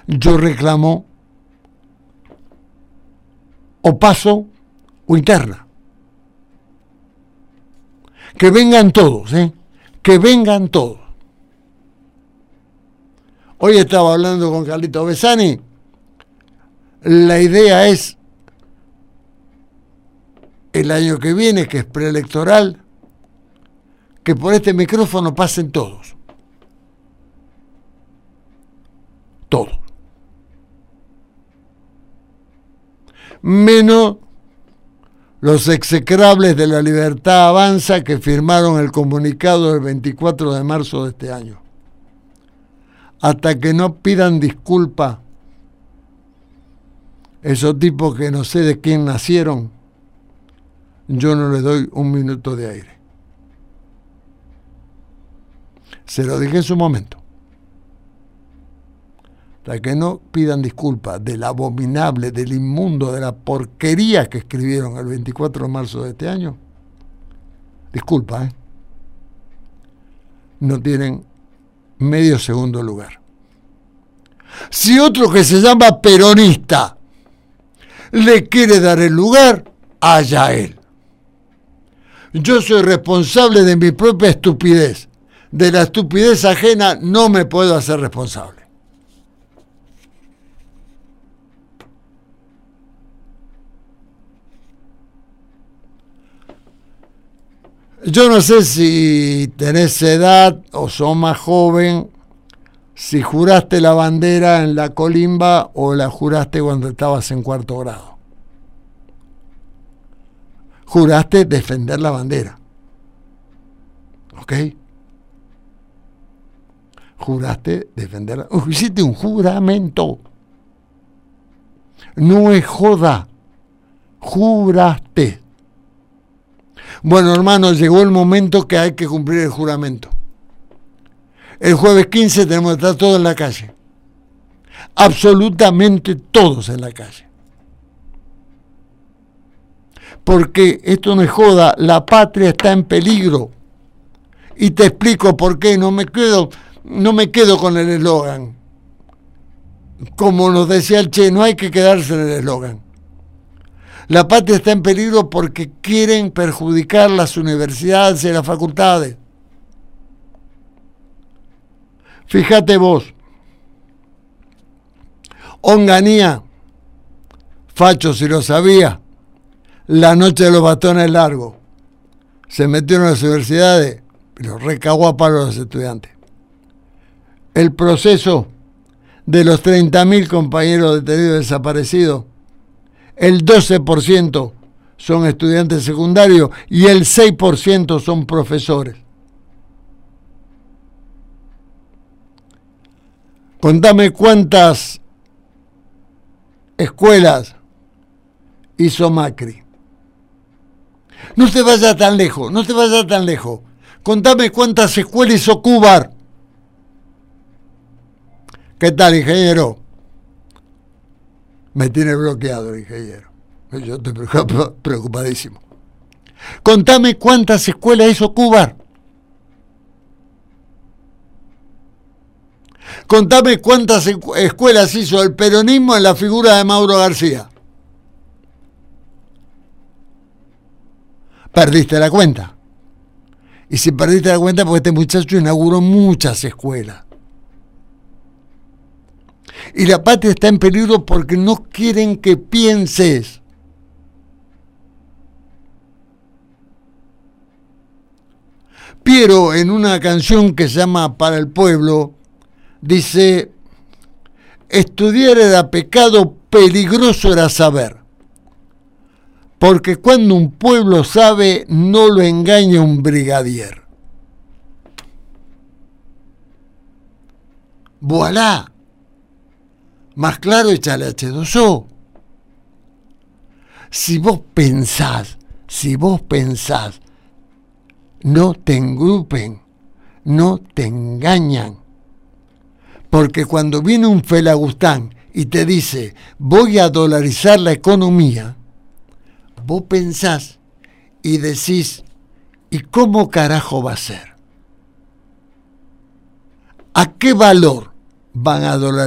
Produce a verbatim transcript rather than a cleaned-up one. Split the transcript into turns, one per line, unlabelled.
yo reclamo o paso o interna. Que vengan todos, ¿eh? Que vengan todos. Hoy estaba hablando con Carlito Besani. La idea es, el año que viene, que es preelectoral, que por este micrófono pasen todos. Todos. Menos los execrables de La Libertad Avanza que firmaron el comunicado del veinticuatro de marzo de este año. Hasta que no pidan disculpas esos tipos que no sé de quién nacieron, yo no les doy un minuto de aire. Se lo dije en su momento. Hasta que no pidan disculpas del abominable, del inmundo, de la porquería que escribieron el veinticuatro de marzo de este año, disculpa, ¿eh? No tienen medio segundo lugar. Si otro que se llama peronista le quiere dar el lugar, allá él. Yo soy responsable de mi propia estupidez. De la estupidez ajena no me puedo hacer responsable. Yo no sé si tenés edad o sos más joven, si juraste la bandera en la colimba o la juraste cuando estabas en cuarto grado. Juraste defender la bandera. ¿Ok? Juraste defender la... Uh, hiciste un juramento. No es joda. Juraste. Bueno, hermano, llegó el momento que hay que cumplir el juramento. El jueves quince tenemos que estar todos en la calle. Absolutamente todos en la calle. Porque esto no es joda, la patria está en peligro. Y te explico por qué. No me quedo, no me quedo con el eslogan. Como nos decía el Che, no hay que quedarse en el eslogan. La patria está en peligro porque quieren perjudicar las universidades y las facultades. Fíjate vos, Onganía, Facho si lo sabía, la noche de los bastones largos, se metieron a las universidades y los recagó a palo a los estudiantes. El proceso de los treinta mil compañeros detenidos desaparecidos, el doce por ciento son estudiantes secundarios y el seis por ciento son profesores. Contame cuántas escuelas hizo Macri. No te vayas tan lejos, no te vayas tan lejos. Contame cuántas escuelas hizo Cubar. ¿Qué tal, ingeniero? Me tiene bloqueado el ingeniero. Yo estoy preocupadísimo. Contame cuántas escuelas hizo Cubar. Contame cuántas escuelas hizo el peronismo en la figura de Mauro García. Perdiste la cuenta. Y si perdiste la cuenta, porque este muchacho inauguró muchas escuelas. Y la patria está en peligro porque no quieren que pienses. Piero, en una canción que se llama Para el Pueblo, dice: estudiar era pecado, peligroso era saber. Porque cuando un pueblo sabe, no lo engaña un brigadier. ¡Voilá! Más claro, échale hache dos o. Si vos pensás, si vos pensás, no te engrupen, no te engañan. Porque cuando viene un felagustán y te dice, voy a dolarizar la economía, vos pensás y decís, ¿y cómo carajo va a ser? ¿A qué valor van a dolarizar?